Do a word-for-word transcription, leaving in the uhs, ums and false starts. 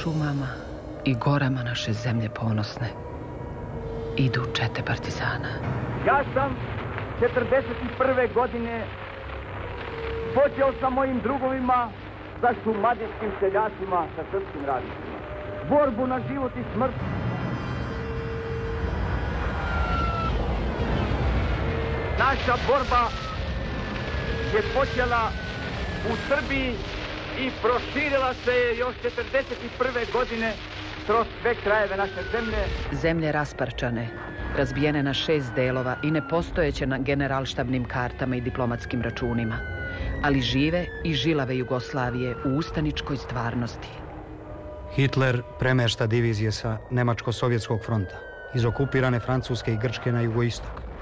šumama i gorama naše zemlje ponosne idu čete partizana. Ja sam četrdeset prve godine počeo sa mojim drugovima, sa šumadijskim seljacima, sa srpskim radnicima. Borbu na život i smrt. Naša borba je počela u Srbiji i proširila se je još četrdeset prve godine kroz sve krajeve naše zemlje. Zemlje rasparčane, razbijene na šest delova i nepostojeće na generalštabnim kartama i diplomatskim računima, ali žive i žilave Jugoslavije u ustaničkoj stvarnosti. Hitler premešta divizije sa Nemačko-sovjetskog fronta iz okupirane Francuske i Grčke na jugoistok.